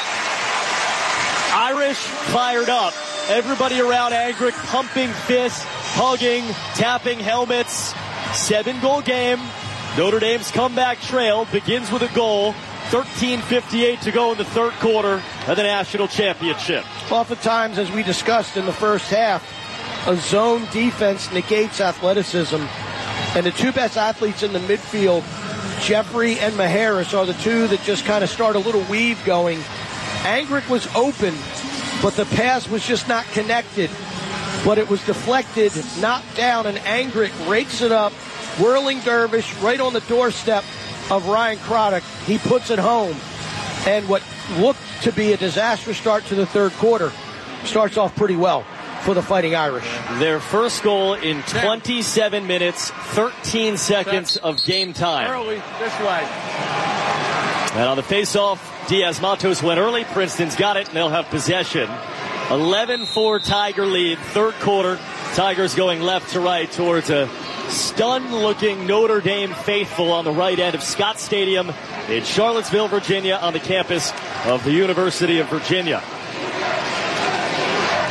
Irish fired up. Everybody around Angrick pumping fists, hugging, tapping helmets. Seven-goal game. Notre Dame's comeback trail begins with a goal. thirteen fifty-eight to go in the third quarter of the national championship. Oftentimes, as we discussed in the first half, a zone defense negates athleticism. And the two best athletes in the midfield, Jeffrey and Maharis, are the two that just kind of start a little weave going. Angrick was open, but the pass was just not connected. But it was deflected, knocked down, and Angrick rakes it up, whirling dervish right on the doorstep of Ryan Craddock. He puts it home. And what looked to be a disastrous start to the third quarter starts off pretty well for the Fighting Irish. Their first goal in twenty-seven minutes, thirteen seconds of game time. Early, this way. And on the face-off, Diaz-Matos went early. Princeton's got it, and they'll have possession. eleven four Tiger lead, third quarter. Tigers going left to right towards a stunned-looking Notre Dame faithful on the right end of Scott Stadium in Charlottesville, Virginia, on the campus of the University of Virginia.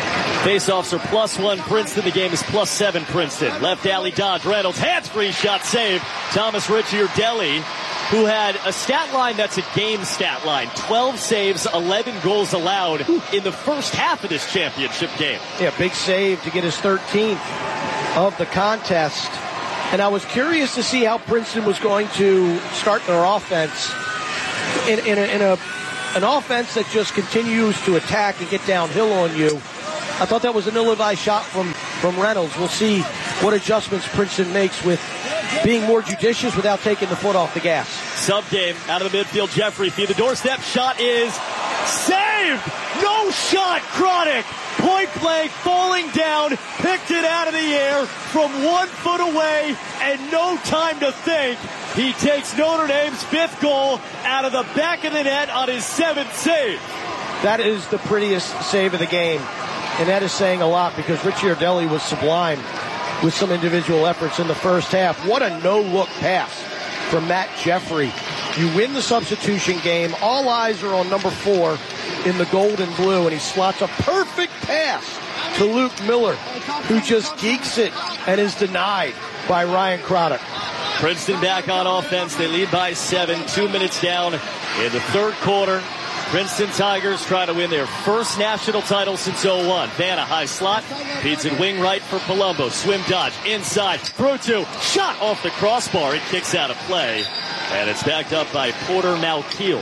Faceoffs are plus one Princeton. The game is plus seven Princeton. Left alley dodge. Reynolds hands-free shot save. Thomas Ricciardelli, who had a stat line that's a game stat line. twelve saves, eleven goals allowed in the first half of this championship game. Yeah, big save to get his thirteenth of the contest. And I was curious to see how Princeton was going to start their offense in, in, a, in a, an offense that just continues to attack and get downhill on you. I thought that was an ill-advised shot from, from Reynolds. We'll see what adjustments Princeton makes with being more judicious without taking the foot off the gas. Sub game out of the midfield. Jeffrey feed the doorstep. Shot is saved. No shot. Chronic. Point blank, falling down, picked it out of the air from one foot away, and no time to think. He takes Notre Dame's fifth goal out of the back of the net on his seventh save. That is the prettiest save of the game, and that is saying a lot because Ricciardelli was sublime with some individual efforts in the first half. What a no-look pass from Matt Jeffrey. You win the substitution game. All eyes are on number four in the gold and blue, and he slots a perfect pass to Luke Miller, who just geeks it and is denied by Ryan Craddock. Princeton back on offense. They lead by seven. Two minutes down in the third quarter. Princeton Tigers try to win their first national title since oh one. Vanna, high slot, feeds it wing right for Palumbo. Swim dodge, inside, through two, shot off the crossbar. It kicks out of play, and it's backed up by Porter Malkiel.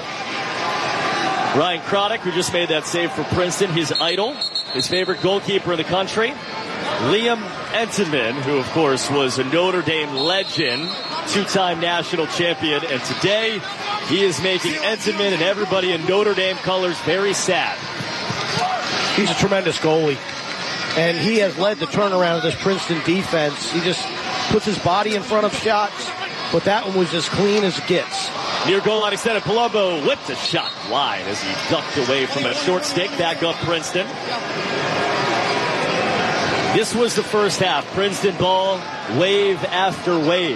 Ryan Craddock, who just made that save for Princeton, his idol, his favorite goalkeeper in the country. Liam Entenmann, who of course was a Notre Dame legend, two-time national champion, and today he is making Entenmann and everybody in Notre Dame colors very sad. He's a tremendous goalie, and he has led the turnaround of this Princeton defense. He just puts his body in front of shots, but that one was as clean as it gets. Near goal line extended, Palumbo whipped a shot wide as he ducked away from a short stick. Back up Princeton. This was the first half. Princeton ball, wave after wave.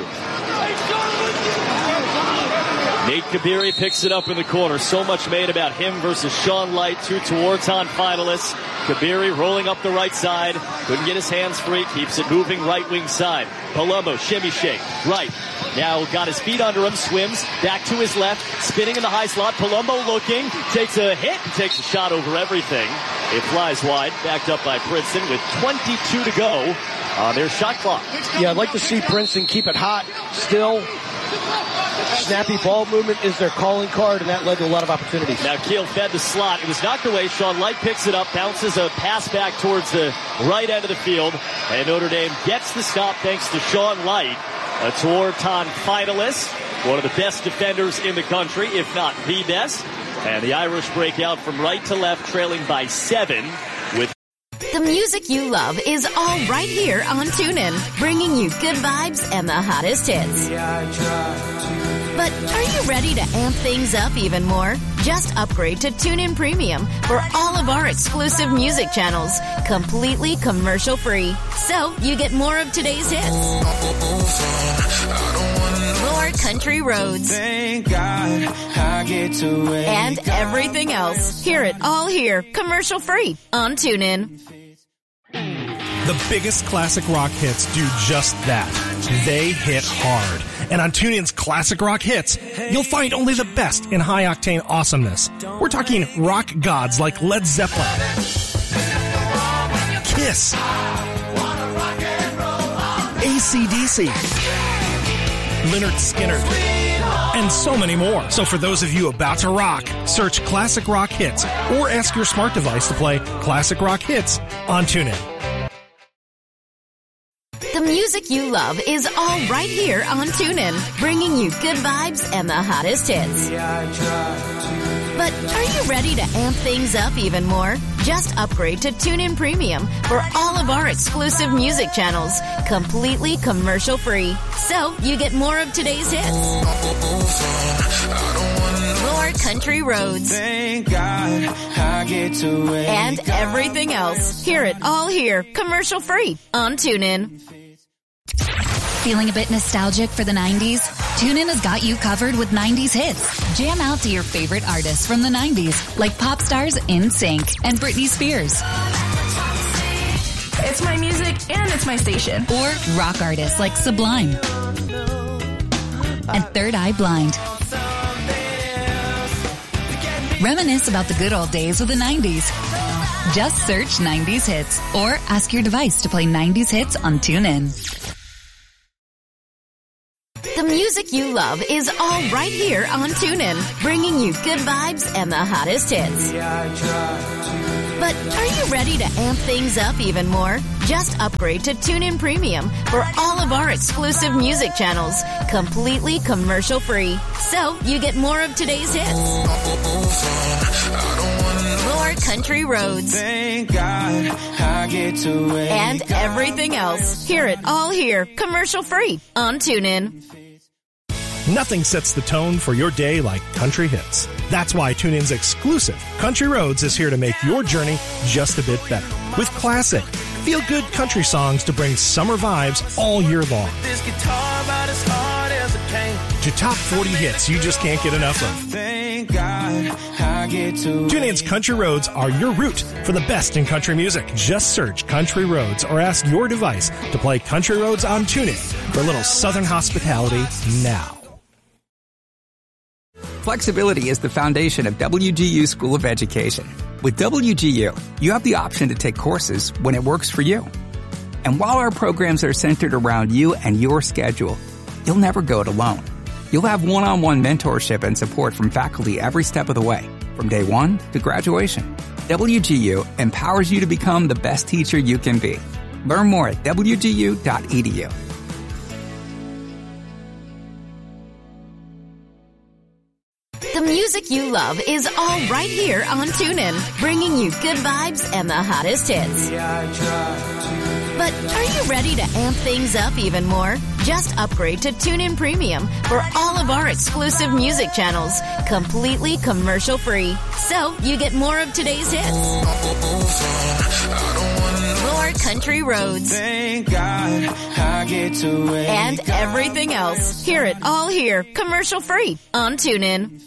Nate Kabiri picks it up in the corner. So much made about him versus Sean Light, two Tewaaraton finalists. Kabiri rolling up the right side. Couldn't get his hands free. Keeps it moving right wing side. Palumbo, shimmy shake. Right. Now got his feet under him. Swims. Back to his left. Spinning in the high slot. Palumbo looking. Takes a hit and takes a shot over everything. It flies wide. Backed up by Princeton with twenty-two to go on their shot clock. Yeah, I'd like to see Princeton keep it hot still. Snappy ball movement is their calling card, and that led to a lot of opportunities. Now Keel fed the slot. It was knocked away. Sean Light picks it up, bounces a pass back towards the right end of the field, and Notre Dame gets the stop thanks to Sean Light, a Tewaaraton finalist, one of the best defenders in the country, if not the best. And the Irish break out from right to left, trailing by seven with the music you love is all right here on TuneIn, bringing you good vibes and the hottest hits. But are you ready to amp things up even more? Just upgrade to TuneIn Premium for all of our exclusive music channels, completely commercial free. So you get more of today's hits, more country roads, Thank God I get to wake and everything else. Hear it all here, commercial free on TuneIn. The biggest classic rock hits do just that. They hit hard. And on TuneIn's Classic Rock Hits, you'll find only the best in high-octane awesomeness. We're talking rock gods like Led Zeppelin, Kiss, A C D C, Lynyrd Skynyrd, and so many more. So for those of you about to rock, search Classic Rock Hits or ask your smart device to play Classic Rock Hits on TuneIn. The music you love is all right here on TuneIn, bringing you good vibes and the hottest hits. But are you ready to amp things up even more? Just upgrade to TuneIn Premium for all of our exclusive music channels, completely commercial free. So you get more of today's hits, more country roads, Thank God I get to wake and everything else. Hear it all here, commercial free on TuneIn. Feeling a bit nostalgic for the nineties? TuneIn has got you covered with nineties hits. Jam out to your favorite artists from the nineties, like pop stars N Sync and Britney Spears. It's my station. Or rock artists like Sublime and Third Eye Blind. Reminisce about the good old days with the nineties. Just search nineties hits or ask your device to play nineties hits on TuneIn. The music you love is all right here on TuneIn, bringing you good vibes and the hottest hits. But are you ready to amp things up even more? Just upgrade to TuneIn Premium for all of our exclusive music channels, completely commercial free. So you get more of today's hits. More country roads. Thank God I get to wake and everything else. Hear it all here, commercial free on TuneIn. Nothing sets the tone for your day like country hits. That's why TuneIn's exclusive Country Roads is here to make your journey just a bit better. With classic, feel-good country songs to bring summer vibes all year long. This guitar about as hard as it can. To top forty hits you just can't get enough of. Thank God I get to TuneIn's Country Roads are your route for the best in country music. Just search Country Roads or ask your device to play Country Roads on TuneIn for a little Southern hospitality now. Flexibility is the foundation of W G U School of Education. With W G U, you have the option to take courses when it works for you. And while our programs are centered around you and your schedule, you'll never go it alone. You'll have one-on-one mentorship and support from faculty every step of the way, from day one to graduation. W G U empowers you to become the best teacher you can be. Learn more at W G U dot E D U. The music you love is all right here on TuneIn, bringing you good vibes and the hottest hits. But are you ready to amp things up even more? Just upgrade to TuneIn Premium for all of our exclusive music channels, completely commercial free. So you get more of today's hits. More country roads. Thank God I get to wake and everything else. Hear it all here, commercial free on TuneIn.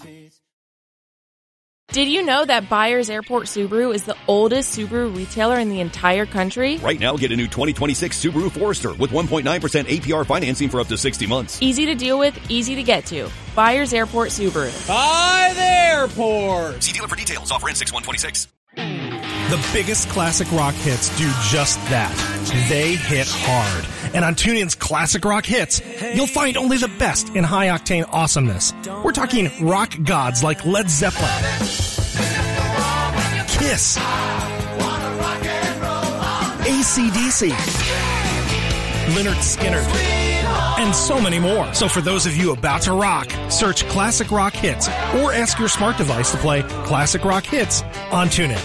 Did you know that Byers Airport Subaru is the oldest Subaru retailer in the entire country? Right now, get a new twenty twenty-six Subaru Forester with one point nine percent A P R financing for up to sixty months. Easy to deal with, easy to get to. Byers Airport Subaru. By the airport! See dealer for details. Offer in six one twenty-six. The biggest classic rock hits do just that. They hit hard. And on TuneIn's Classic Rock Hits, you'll find only the best in high-octane awesomeness. We're talking rock gods like Led Zeppelin, Kiss, A C D C, Lynyrd Skynyrd, and so many more. So for those of you about to rock, search Classic Rock Hits or ask your smart device to play Classic Rock Hits on TuneIn.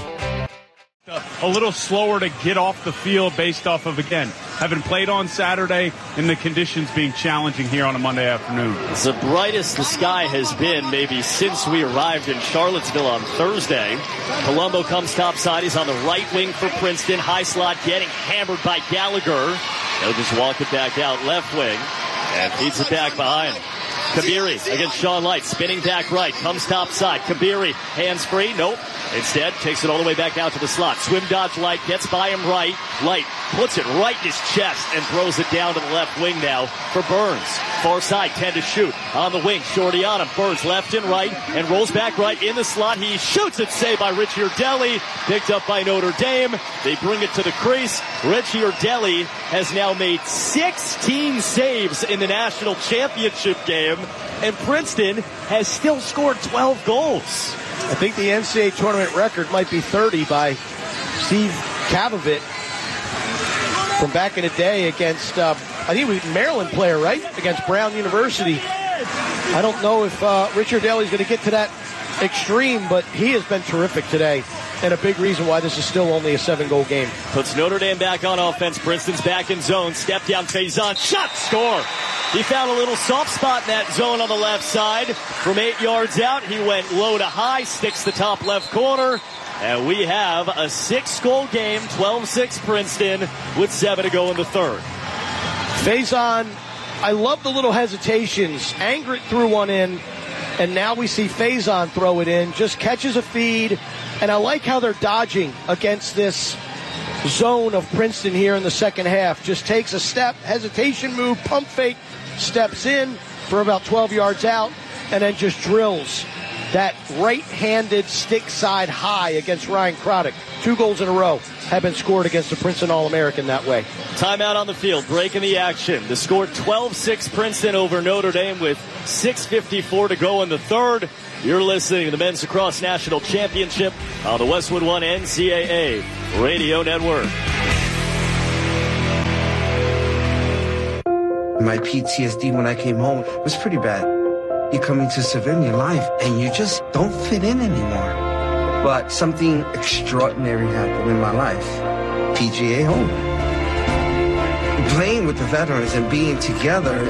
A little slower to get off the field based off of, again, having played on Saturday and the conditions being challenging here on a Monday afternoon. It's the brightest the sky has been maybe since we arrived in Charlottesville on Thursday. Colombo comes topside. He's on the right wing for Princeton. High slot getting hammered by Gallagher. He'll just walk it back out left wing and feeds it back behind. Kabiri against Sean Light, spinning back right, comes topside. Kabiri, hands free, nope. Instead, takes it all the way back out to the slot. Swim dodge Light, gets by him right. Light puts it right in his chest and throws it down to the left wing now for Burns. Far side, ten to shoot. On the wing, Shorty on him. Burns left and right and rolls back right in the slot. He shoots it, saved by Richie Urdelli. Picked up by Notre Dame. They bring it to the crease. Richie Urdelli has now made sixteen saves in the national championship game, and Princeton has still scored twelve goals. I think the N C double A tournament record might be thirty by Steve Kavovit from back in the day against, uh, I think he was a Maryland player, right? Against Brown University. I don't know if uh, Richard Urdelli is going to get to that extreme, but he has been terrific today. And a big reason why this is still only a seven-goal game. Puts Notre Dame back on offense. Princeton's back in zone. Step down, Faison. Shot, score. He found a little soft spot in that zone on the left side. From eight yards out, he went low to high, sticks the top left corner. And we have a six-goal game, twelve six Princeton, with seven to go in the third. Faison, I love the little hesitations. Angrit threw one in, and now we see Faison throw it in. Just catches a feed. And I like how they're dodging against this zone of Princeton here in the second half. Just takes a step, hesitation move, pump fake, steps in for about twelve yards out, and then just drills that right-handed stick side high against Ryan Croddick. Two goals in a row have been scored against the Princeton All-American that way. Timeout on the field, breaking the action. The score twelve six Princeton over Notre Dame with six fifty-four to go in the third. You're listening to the Men's Lacrosse National Championship on the Westwood One N C double A Radio Network. My P T S D when I came home was pretty bad. You come into civilian life and you just don't fit in anymore. But something extraordinary happened in my life. P G A Home. Playing with the veterans and being together